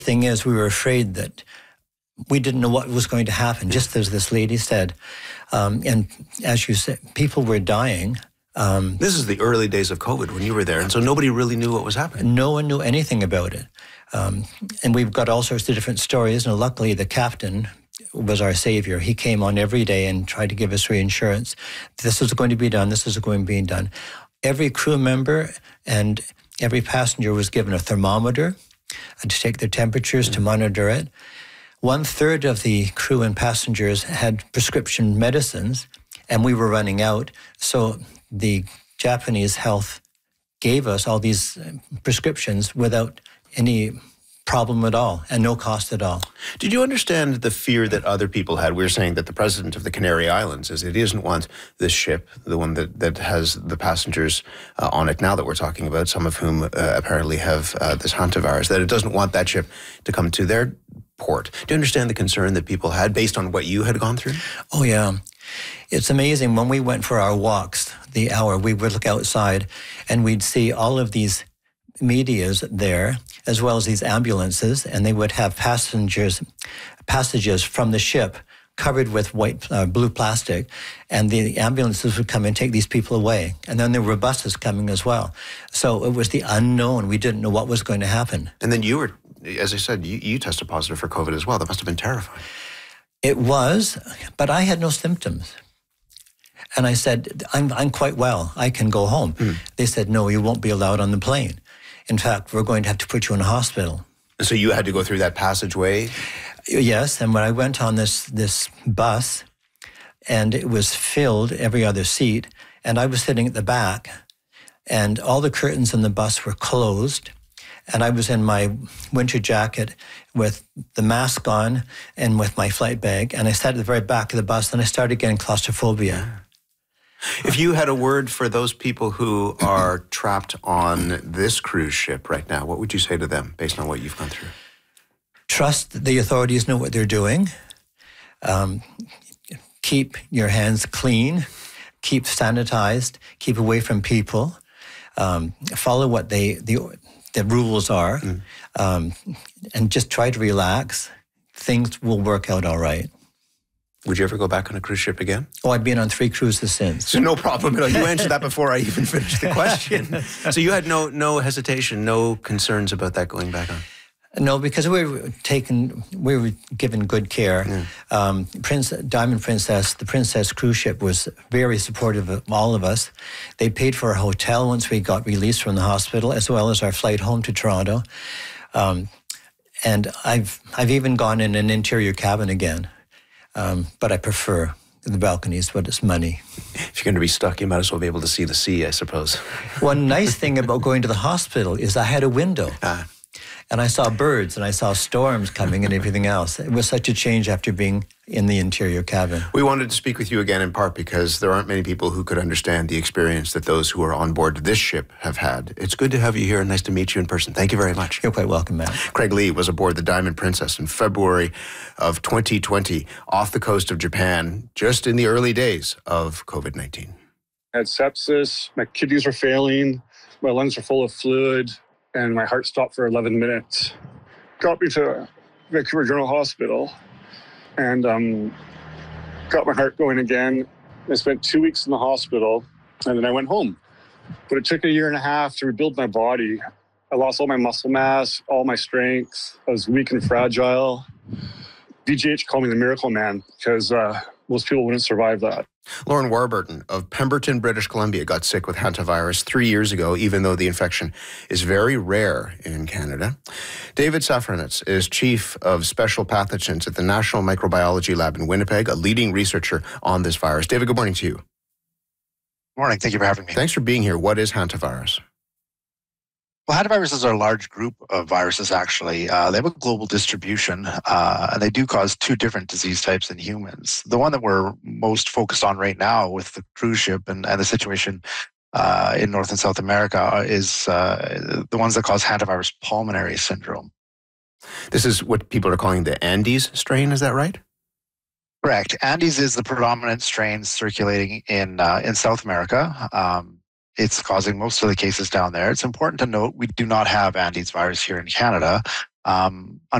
Thing is, we were afraid that we didn't know what was going to happen, just as this lady said. And as you said, people were dying. This is the early days of COVID when you were there, and so nobody really knew what was happening. No one knew anything about it. And we've got all sorts of different stories. And luckily, the captain was our savior. He came on every day and tried to give us reassurance. This is going to be done. This is going to be done. Every crew member and every passenger was given a thermometer to take their temperatures, to monitor it. 1/3 of the crew and passengers had prescription medicines, and we were running out. So the Japanese health gave us all these prescriptions without any problem at all and no cost at all. Did you understand the fear that other people had? We were saying that the president of the Canary Islands says he doesn't want this ship, the one that has the passengers on it now that we're talking about, some of whom apparently have this hantavirus, that it doesn't want that ship to come to their port. Do you understand the concern that people had based on what you had gone through? Oh, yeah. It's amazing. When we went for our walks, the hour, we would look outside and we'd see all of these medias there, as well as these ambulances, and they would have passages from the ship covered with blue plastic, and the ambulances would come and take these people away. And then there were buses coming as well. So it was the unknown. We didn't know what was going to happen. And then you were, as I said, you tested positive for COVID as well. That must have been terrifying. It was, but I had no symptoms. And I said, I'm quite well. I can go home. They said, no, you won't be allowed on the plane. In fact, we're going to have to put you in a hospital. So you had to go through that passageway? Yes, and when I went on this bus, and it was filled, every other seat, and I was sitting at the back, and all the curtains in the bus were closed, and I was in my winter jacket with the mask on and with my flight bag, and I sat at the very back of the bus, and I started getting claustrophobia. If you had a word for those people who are trapped on this cruise ship right now, what would you say to them based on what you've gone through? Trust that the authorities know what they're doing. Keep your hands clean. Keep sanitized. Keep away from people. Follow what the rules are. And just try to relax. Things will work out all right. Would you ever go back on a cruise ship again? Oh, I've been on 3 cruises since. So no problem at all. You answered that before I even finished the question. So you had no hesitation, no concerns about that going back on? No, because we were given good care. Diamond Princess, the Princess cruise ship, was very supportive of all of us. They paid for our hotel once we got released from the hospital, as well as our flight home to Toronto. And I've even gone in an interior cabin again. But I prefer the balconies, but it's money. If you're going to be stuck, you might as well be able to see the sea, I suppose. One nice thing about going to the hospital is I had a window. And I saw birds and I saw storms coming and everything else. It was such a change after being in the interior cabin. We wanted to speak with you again in part because there aren't many people who could understand the experience that those who are on board this ship have had. It's good to have you here and nice to meet you in person. Thank you very much. You're quite welcome, Matt. Craig Lee was aboard the Diamond Princess in February of 2020 off the coast of Japan, just in the early days of COVID-19. I had sepsis, my kidneys were failing, my lungs were full of fluid, and my heart stopped for 11 minutes. Got me to Vancouver General Hospital and got my heart going again. I spent 2 weeks in the hospital and then I went home. But it took 1.5 years to rebuild my body. I lost all my muscle mass, all my strength. I was weak and fragile. VGH called me the Miracle Man because most people wouldn't survive that. Lauren Warburton of Pemberton, British Columbia, got sick with hantavirus 3 years ago, even though the infection is very rare in Canada. David Safranitz is Chief of Special Pathogens at the National Microbiology Lab in Winnipeg, a leading researcher on this virus. David, good morning to you. Good morning. Thank you for having me. Thanks for being here. What is hantavirus? Well, hantaviruses are a large group of viruses, actually. They have a global distribution, and they do cause 2 different disease types in humans. The one that we're most focused on right now with the cruise ship and the situation in North and South America is the ones that cause hantavirus pulmonary syndrome. This is what people are calling the Andes strain, is that right? Correct. Andes is the predominant strain circulating in South America. It's causing most of the cases down there. It's important to note we do not have Andes virus here in Canada. Um,